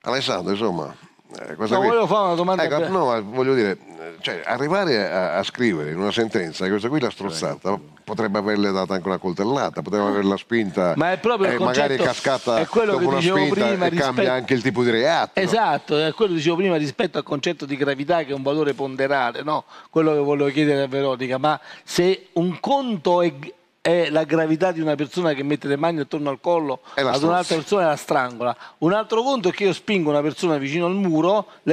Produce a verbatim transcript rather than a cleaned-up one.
Alessandro, insomma, eh, questa No, qui... volevo fare una domanda. Ecco, per... no, ma voglio dire, cioè, arrivare a, a scrivere in una sentenza che questa qui l'ha strozzata, potrebbe averle data anche una coltellata, potrebbe averla spinta, Ma è proprio il e magari è concetto, cascata è quello dopo che una dicevo spinta prima e rispetto... cambia anche il tipo di reato. Esatto, è quello che dicevo prima rispetto al concetto di gravità, che è un valore ponderale, no? Quello che volevo chiedere a Veronica, ma se un conto è, è la gravità di una persona che mette le mani attorno al collo E la ad un'altra strozzi. persona e la strangola, un altro conto è che io spingo una persona vicino al muro,